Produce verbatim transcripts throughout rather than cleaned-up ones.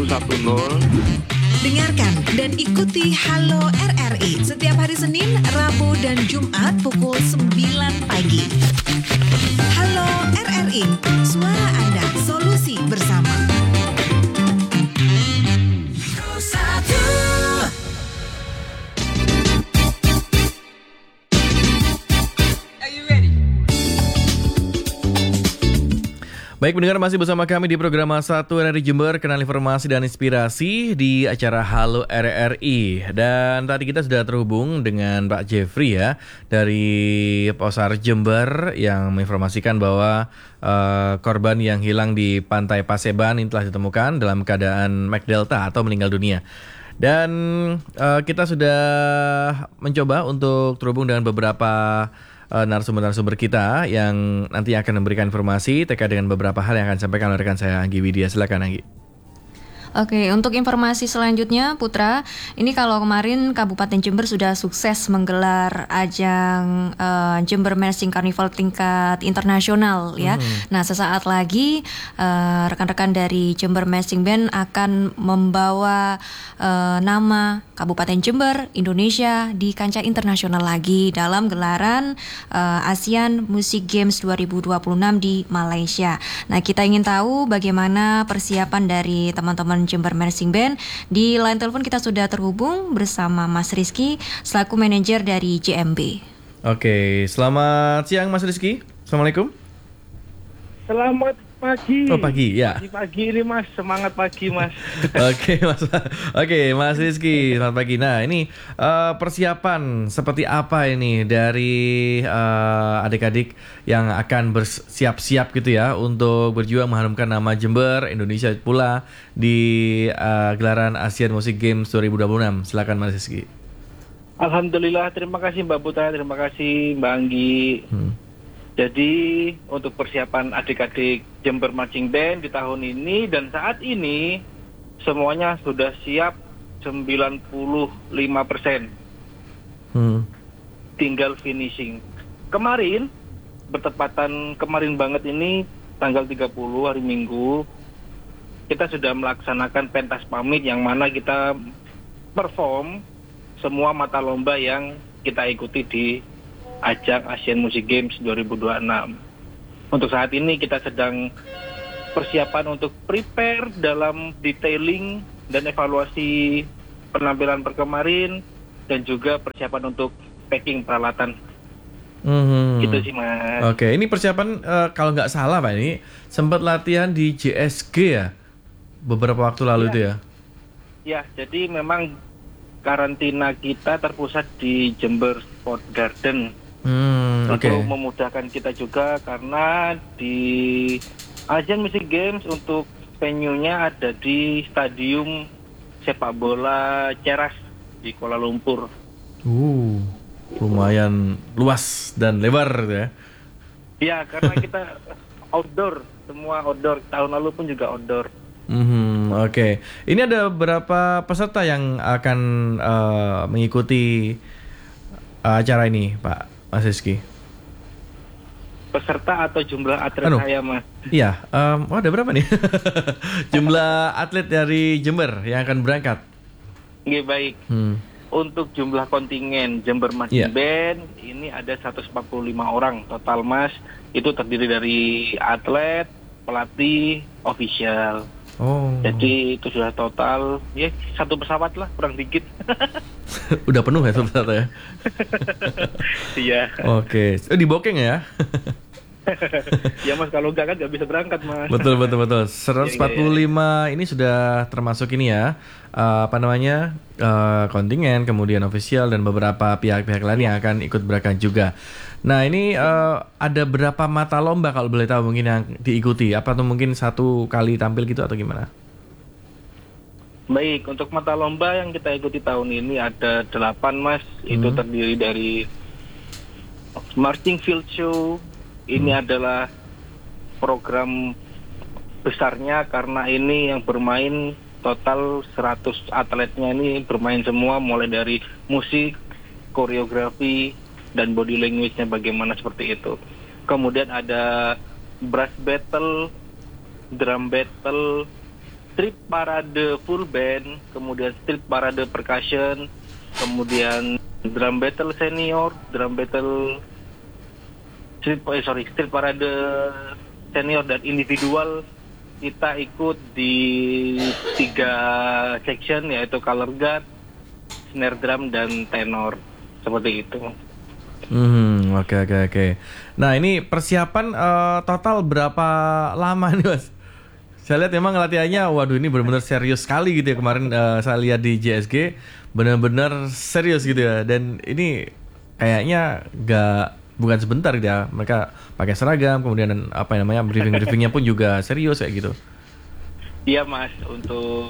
satu nol. Dengarkan dan ikuti Halo R R I setiap hari Senin, Rabu, dan Jumat pukul sembilan pagi. Halo R R I, suara Anda, solusi bersama. Baik pendengar, masih bersama kami di program satu R R I Jember, kenal informasi dan inspirasi di acara Halo R R I. Dan tadi kita sudah terhubung dengan Pak Jeffrey ya, dari Posar Jember yang menginformasikan bahwa uh, korban yang hilang di pantai Paseban ini telah ditemukan dalam keadaan M A C Delta atau meninggal dunia. Dan uh, kita sudah mencoba untuk terhubung dengan beberapa Uh, narasumber-narasumber kita yang nanti akan memberikan informasi terkait dengan beberapa hal yang akan disampaikan oleh rekan saya Anggi Widya. Silakan Anggi. Oke, untuk informasi selanjutnya Putra, ini kalau kemarin Kabupaten Jember sudah sukses menggelar ajang uh, Jember Marching Carnival tingkat internasional ya. Hmm. Nah, sesaat lagi uh, rekan-rekan dari Jember Marching Band akan membawa uh, nama Kabupaten Jember, Indonesia di kancah internasional lagi dalam gelaran uh, ASEAN Music Games dua ribu dua puluh enam di Malaysia. Nah, kita ingin tahu bagaimana persiapan dari teman-teman Jember Marching Band. Di line telepon kita sudah terhubung bersama Mas Rizky selaku manajer dari J M B. Oke, selamat siang Mas Rizky. Assalamualaikum. Selamat pagi. Oh pagi ya. Pagi, pagi ini Mas, semangat pagi Mas. Oke Mas. Oke Mas Rizky, selamat pagi. Nah ini uh, persiapan seperti apa ini dari uh, adik-adik yang akan bersiap-siap gitu ya untuk berjuang mengharumkan nama Jember, Indonesia pula di uh, gelaran ASEAN Music Games dua ribu dua puluh enam. Silakan Mas Rizky. Alhamdulillah, terima kasih Mbak Putra, terima kasih Mbak Anggi. Hmm. Jadi untuk persiapan adik-adik Jember Marching Band di tahun ini dan saat ini semuanya sudah siap sembilan puluh lima persen. Hmm. Tinggal finishing. Kemarin, bertepatan kemarin banget ini tanggal tiga puluh hari Minggu, kita sudah melaksanakan pentas pamit yang mana kita perform semua mata lomba yang kita ikuti di ajang ASEAN Music Games dua ribu dua puluh enam. Untuk saat ini kita sedang persiapan untuk prepare dalam detailing dan evaluasi penampilan per kemarin dan juga persiapan untuk packing peralatan. Mm-hmm. Gitu sih Mas. Oke, ini persiapan uh, kalau nggak salah Pak ini sempat latihan di J S G ya beberapa waktu lalu ya. Itu ya. Ya, jadi memang karantina kita terpusat di Jember Sport Garden. Hmm, itu okay. Memudahkan kita juga karena di ASEAN Music Games untuk venue-nya ada di Stadium Sepak Bola Ceras di Kuala Lumpur. Uh, lumayan luas dan lebar ya. Ya, karena kita outdoor, semua outdoor. Tahun lalu pun juga outdoor. Hmm, oke. Okay. Ini ada berapa peserta yang akan uh, mengikuti uh, acara ini, Pak Mas Rizky? Peserta atau jumlah atlet anu, saya, Mas? Iya, um, oh ada berapa nih? Jumlah atlet dari Jember yang akan berangkat? Oke, baik. Hmm. Untuk jumlah kontingen Jember Marching yeah. Band, ini ada seratus empat puluh lima orang total, Mas. Itu terdiri dari atlet, pelatih, official. Oh. Jadi itu sudah total ya satu pesawat lah kurang dikit. Udah penuh ya satu pesawat ya? Iya. Oke. Oh, di booking ya? Ya Mas, kalau enggak kan nggak bisa berangkat Mas. Betul betul betul. seratus empat puluh lima ya, ya, ya. Ini sudah termasuk ini ya. Uh, apa namanya? Uh, kontingen, kemudian official dan beberapa pihak-pihak lain yang akan ikut berangkat juga. Nah ini uh, ada berapa mata lomba kalau boleh tahu mungkin yang diikuti? Apa tuh mungkin satu kali tampil gitu atau gimana? Baik, untuk mata lomba yang kita ikuti tahun ini ada delapan Mas. Hmm. Itu terdiri dari Marching Field Show. Ini hmm. adalah program besarnya karena ini yang bermain total seratus atletnya ini bermain semua mulai dari musik, koreografi, dan body language-nya bagaimana seperti itu. Kemudian ada brass battle, drum battle, street parade full band, kemudian street parade percussion, kemudian drum battle senior, drum battle street eh, sorry street parade senior dan individual. Kita ikut di tiga section, yaitu color guard, snare drum, dan tenor, seperti itu. Hmm, oke oke oke. Nah, ini persiapan uh, total berapa lama nih, Mas? Saya lihat memang latihannya, waduh, ini benar-benar serius sekali gitu ya. Kemarin uh, saya lihat di J S G benar-benar serius gitu ya. Dan ini kayaknya nggak bukan sebentar gitu ya. Mereka pakai seragam, kemudian apa namanya briefing-briefingnya pun juga serius kayak gitu. Iya, Mas. Untuk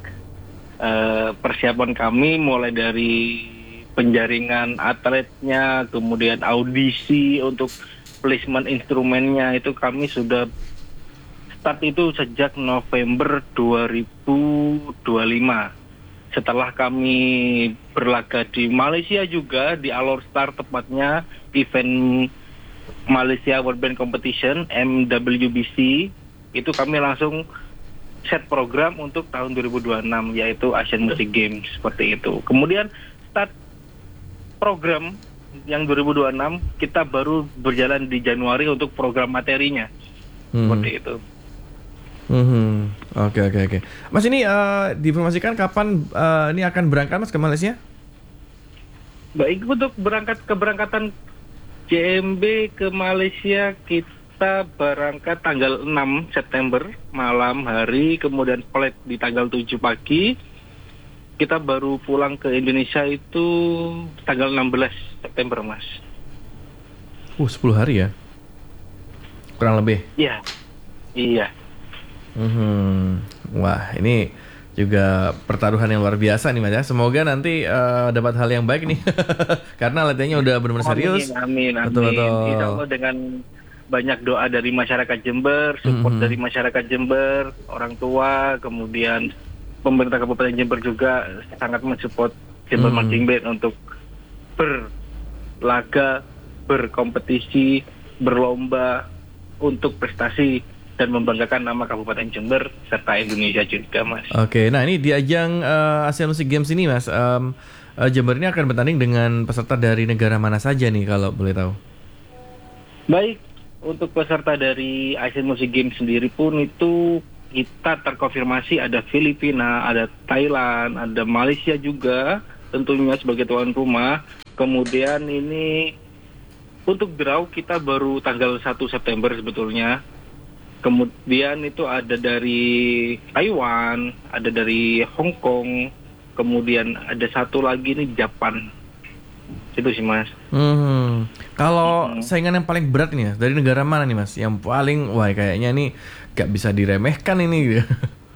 uh, persiapan kami mulai dari penjaringan atletnya, kemudian audisi untuk placement instrumennya, itu kami sudah start itu sejak November dua ribu dua puluh lima. Setelah kami berlaga di Malaysia juga, di Alor Star tepatnya, event Malaysia World Band Competition M W B C, itu kami langsung set program untuk tahun dua ribu dua puluh enam, yaitu Asian Music Games, seperti itu. Kemudian start program yang dua ribu dua puluh enam, kita baru berjalan di Januari untuk program materinya, hmm. seperti itu. Hmm, oke oke oke. Mas, ini uh, diinformasikan kapan uh, ini akan berangkat, Mas, ke Malaysia? Baik, untuk berangkat keberangkatan J M B ke Malaysia, kita berangkat tanggal enam September malam hari, kemudian flight di tanggal tujuh pagi. Kita baru pulang ke Indonesia itu tanggal enam belas September, Mas. Uh, sepuluh hari ya? Kurang lebih? Iya, iya. Hmm, wah, ini juga pertaruhan yang luar biasa nih, Mas ya. Semoga nanti uh, dapat hal yang baik nih. Karena latihannya udah benar-benar serius. Amin, amin, betul, amin. betul. Insya Allah dengan banyak doa dari masyarakat Jember, support mm-hmm. dari masyarakat Jember, orang tua, kemudian pemerintah Kabupaten Jember juga sangat mensupport Jember mm-hmm. Marching Band untuk berlaga, berkompetisi, berlomba untuk prestasi dan membanggakan nama Kabupaten Jember serta Indonesia juga, Mas. Oke, nah ini di ajang uh, Asian Music Games ini, Mas, um, uh, Jember ini akan bertanding dengan peserta dari negara mana saja nih, kalau boleh tahu? Baik, untuk peserta dari Asian Music Games sendiri pun itu kita terkonfirmasi ada Filipina, ada Thailand, ada Malaysia juga tentunya sebagai tuan rumah. Kemudian ini untuk draw kita baru tanggal satu September sebetulnya. Kemudian itu ada dari Taiwan, ada dari Hong Kong, kemudian ada satu lagi nih Japan. Itu sih, Mas. Hmm. Kalau hmm. saingan yang paling berat nih, dari negara mana nih, Mas? Yang paling, wah kayaknya nih gak bisa diremehkan ini gitu.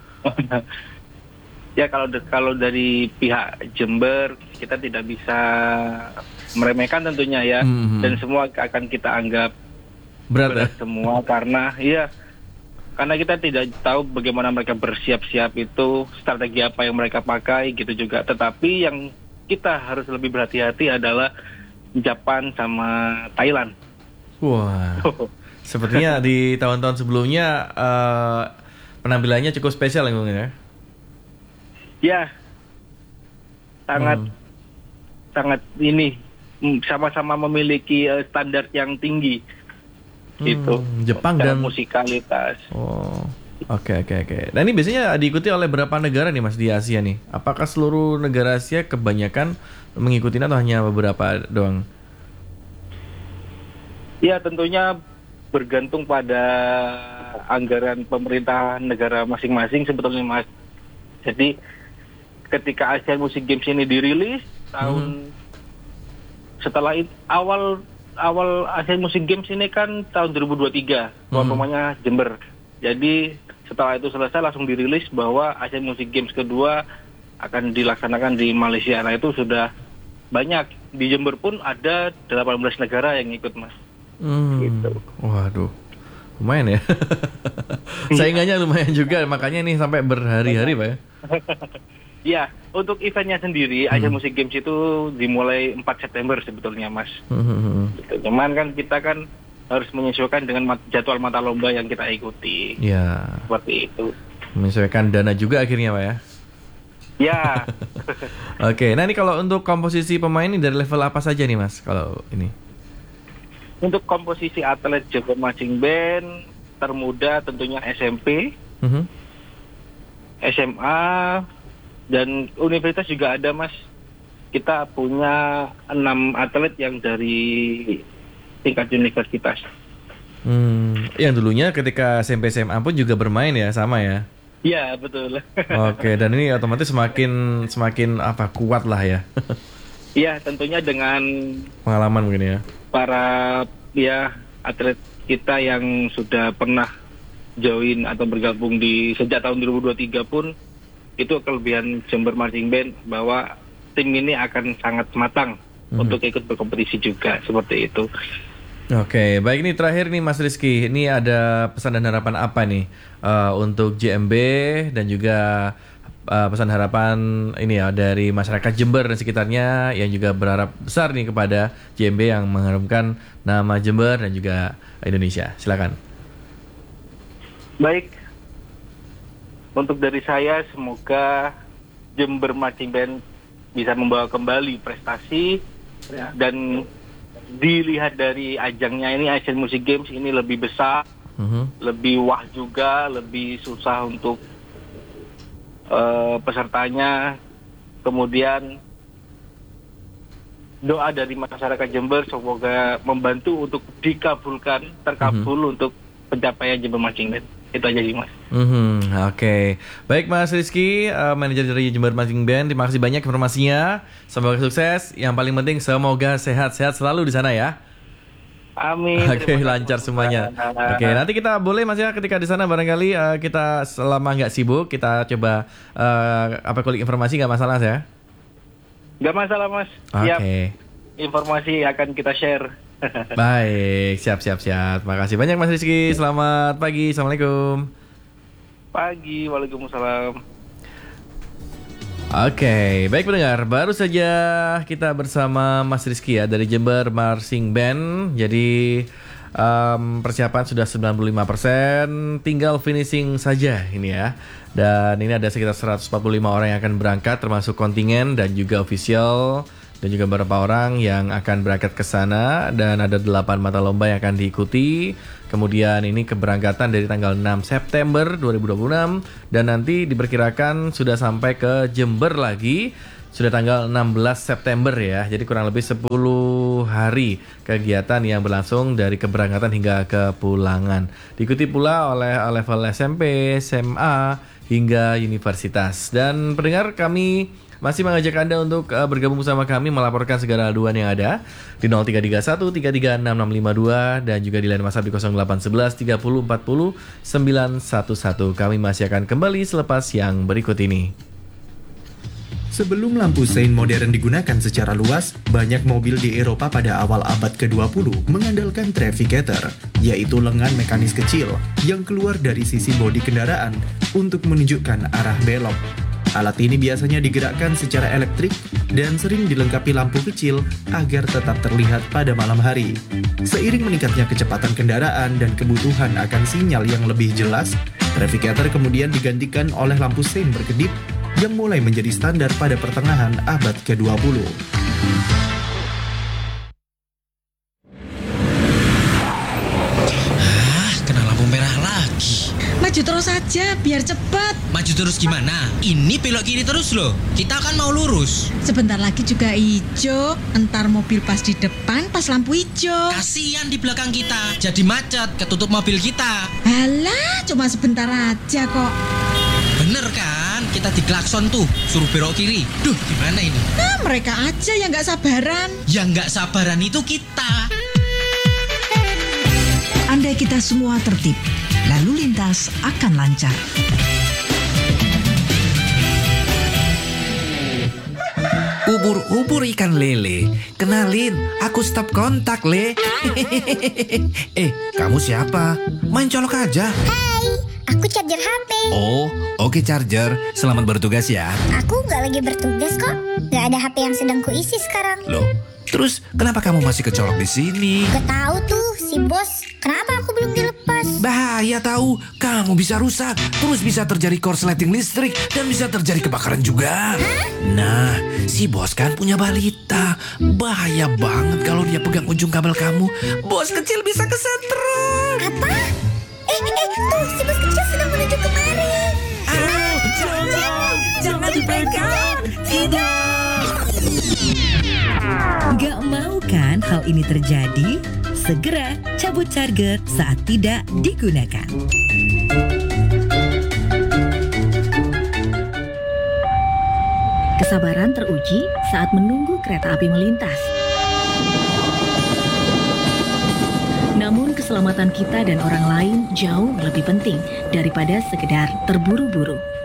Ya kalau kalau dari pihak Jember kita tidak bisa meremehkan tentunya ya, hmm. dan semua akan kita anggap berat, berat ya? Semua karena iya. Karena kita tidak tahu bagaimana mereka bersiap-siap itu, strategi apa yang mereka pakai gitu juga. Tetapi yang kita harus lebih berhati-hati adalah Jepang sama Thailand. Wah, sepertinya di tahun-tahun sebelumnya uh, penampilannya cukup spesial ya, ya? Ya, sangat hmm. sangat ini sama-sama memiliki uh, standar yang tinggi. Itu hmm, Jepang dan musikalitas. Oh, oke okay, oke okay, oke. Okay. Nah ini biasanya diikuti oleh berapa negara nih, Mas, di Asia nih? Apakah seluruh negara Asia kebanyakan mengikuti atau hanya beberapa doang? Ya tentunya bergantung pada anggaran pemerintah negara masing-masing sebetulnya, Mas. Jadi ketika Asian Music Games ini dirilis tahun hmm. setelah itu, awal awal Asian Music Games ini kan tahun dua ribu dua puluh tiga, tuan hmm. rumahnya Jember. Jadi setelah itu selesai langsung dirilis bahwa Asian Music Games kedua akan dilaksanakan di Malaysia. Nah itu sudah banyak. Di Jember pun ada delapan belas negara yang ikut, Mas. Hmm. Gitu. Waduh, lumayan ya. Saingannya lumayan juga, makanya nih sampai berhari-hari, Pak ya. Ya, untuk eventnya sendiri, hmm. Asian Music Games itu dimulai empat September sebetulnya, Mas. Hmm. Gitu. Cuman kan kita kan harus menyesuaikan dengan mat- jadwal mata lomba yang kita ikuti. Ya. Seperti itu. Menyesuaikan dana juga akhirnya Pak ya? Ya. Oke, nah ini kalau untuk komposisi pemain ini dari level apa saja nih Mas? Kalau ini? Untuk komposisi atlet Jember Marching Band termuda tentunya S M P, Mm-hmm. S M A, dan universitas juga ada Mas. Kita punya enam atlet yang dari tingkat universitas. Hmm, yang dulunya ketika S M P S M A pun juga bermain ya, sama ya? Iya betul. Oke, dan ini otomatis semakin semakin apa kuat lah ya? Iya tentunya dengan Pengalaman mungkin ya? para ya atlet kita yang sudah pernah join atau bergabung di sejak tahun dua ribu dua puluh tiga pun, itu kelebihan Jember Marching Band bahwa tim ini akan sangat matang hmm. untuk ikut berkompetisi juga, seperti itu. Oke, baik, ini terakhir nih Mas Rizky, ini ada pesan dan harapan apa nih uh, untuk J M B dan juga uh, pesan harapan ini ya dari masyarakat Jember dan sekitarnya yang juga berharap besar nih kepada J M B yang mengharumkan nama Jember dan juga Indonesia. Silakan. Baik, untuk dari saya semoga Jember Marching Band bisa membawa kembali prestasi ya, dan dilihat dari ajangnya ini, Asian Music Games ini lebih besar, uh-huh. lebih wah juga, lebih susah untuk uh, pesertanya. Kemudian doa dari masyarakat Jember semoga membantu untuk dikabulkan, terkabul uh-huh. untuk pencapaian Jember Marching Band. Itu aja sih Mas. Mm-hmm, Oke, okay. Baik Mas Rizky, uh, manajer dari Jember Marching Band. Terima kasih banyak informasinya. Semoga sukses. Yang paling penting semoga sehat-sehat selalu di sana ya. Amin. Oke, okay, lancar semuanya. Oke, okay, nanti kita boleh Mas ya ketika di sana barangkali uh, kita selama nggak sibuk kita coba uh, apa kulik informasi, nggak masalah ya? Nggak masalah Mas. Oke. Okay. Informasi akan kita share. Baik, siap siap siap. Makasih banyak Mas Rizky. Selamat pagi. Assalamualaikum. Pagi, waalaikumsalam. Oke, baik pendengar, baru saja kita bersama Mas Rizky ya dari Jember Marching Band. Jadi um, persiapan sudah sembilan puluh lima persen, tinggal finishing saja ini ya. Dan ini ada sekitar seratus empat puluh lima orang yang akan berangkat termasuk kontingen dan juga official. Dan juga beberapa orang yang akan berangkat ke sana, dan ada delapan mata lomba yang akan diikuti. Kemudian ini keberangkatan dari tanggal enam September dua ribu dua puluh enam, dan nanti diperkirakan sudah sampai ke Jember lagi sudah tanggal enam belas September ya. Jadi kurang lebih sepuluh hari kegiatan yang berlangsung dari keberangkatan hingga kepulangan. Diikuti pula oleh level S M P, S M A hingga universitas. Dan pendengar, kami masih mengajak Anda untuk uh, bergabung bersama kami melaporkan segala aduan yang ada di nol tiga tiga satu tiga tiga enam enam lima dua dan juga di line WhatsApp di nol delapan satu satu tiga nol empat nol sembilan satu satu. Kami masih akan kembali selepas yang berikut ini. Sebelum lampu sein modern digunakan secara luas, banyak mobil di Eropa pada awal abad ke dua puluh mengandalkan trafficator, yaitu lengan mekanis kecil yang keluar dari sisi bodi kendaraan untuk menunjukkan arah belok. Alat ini biasanya digerakkan secara elektrik dan sering dilengkapi lampu kecil agar tetap terlihat pada malam hari. Seiring meningkatnya kecepatan kendaraan dan kebutuhan akan sinyal yang lebih jelas, trafficator kemudian digantikan oleh lampu sein berkedip yang mulai menjadi standar pada pertengahan abad ke dua puluh. Ah, kena lampu merah lagi. Maju terus saja, biar cepat. Maju terus gimana? Ini belok kiri terus loh. Kita kan mau lurus. Sebentar lagi juga hijau. Entar mobil pas di depan, pas lampu hijau. Kasian di belakang kita. Jadi macet, ketutup mobil kita. Alah, cuma sebentar aja kok. Bener kan? Kita diklakson tuh, suruh belok kiri. Duh, gimana ini? Nah, mereka aja yang gak sabaran. Yang gak sabaran itu kita. Andai kita semua tertib, lalu lintas akan lancar. Ubur-ubur ikan lele. Kenalin, aku stop kontak, Le. Eh, kamu siapa? Main colok aja. Hai, aku charger H P. Oh, oke charger. Selamat bertugas ya. Aku gak lagi bertugas kok. Gak ada H P yang sedang kuisi sekarang. Loh, terus kenapa kamu masih kecolok di sini? Gak tahu tuh si bos. Kenapa aku belum dilepas? Bahaya Bahaya tahu, kamu bisa rusak, terus bisa terjadi korsleting listrik, dan bisa terjadi kebakaran juga. Nah, si bos kan punya balita. Bahaya banget kalau dia pegang ujung kabel kamu. Bos kecil bisa kesetrum. Apa? Eh, eh, tuh si bos kecil sedang menuju kemari. Ah, jangan, jangan dipegang. Tidak. Gak mau kan hal ini terjadi? Segera cabut charger saat tidak digunakan. Kesabaran teruji saat menunggu kereta api melintas. Namun keselamatan kita dan orang lain jauh lebih penting daripada sekedar terburu-buru.